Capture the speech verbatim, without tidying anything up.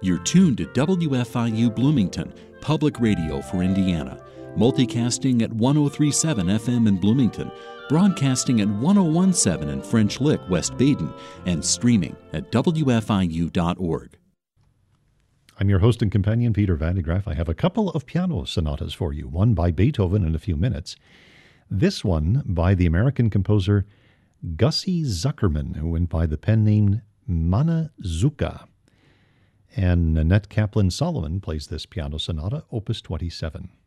You're tuned to W F I U Bloomington, public radio for Indiana, multicasting at one oh three point seven F M in Bloomington, broadcasting at one oh one point seven in French Lick, West Baden, and streaming at W F I U dot org. I'm your host and companion, Peter Van de Graaff. I have a couple of piano sonatas for you, one by Beethoven in a few minutes. This one by the American composer Gussie Zuckerman, who went by the pen name Manazuka. And Nanette Kaplan-Solomon plays this piano sonata, Opus twenty-seven.